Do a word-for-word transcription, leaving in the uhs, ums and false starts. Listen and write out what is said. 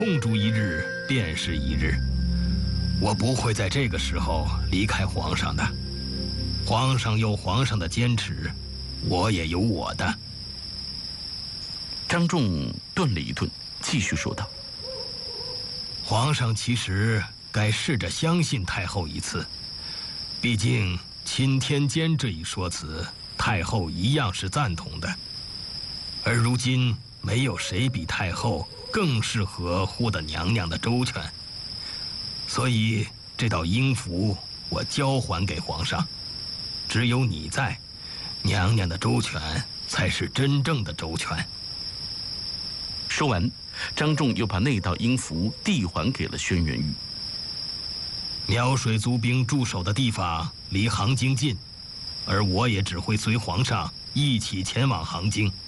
空住一日便是一日，我不会在这个时候离开皇上的。皇上有皇上的坚持，我也有我的。 张仲顿了一顿，继续说道：“ 皇上其实该试着相信太后一次，毕竟钦天监这一说辞，太后一样是赞同的。而如今没有谁比太后更适合护得娘娘的周全，所以这道鹰符我交还给皇上。只有你在，娘娘的周全才是真正的周全。” 说完，张仲又把那道鹰符递还给了轩辕玉。 鸟水族兵驻守的地方离杭京近，而我也只会随皇上一起前往杭京。